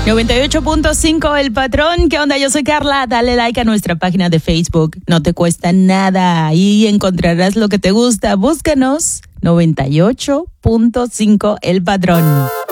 98.5 El Patrón. ¿Qué onda? Yo soy Carla. Dale like a nuestra página de Facebook. No te cuesta nada. Ahí encontrarás lo que te gusta. Búscanos. 98.5 El Patrón.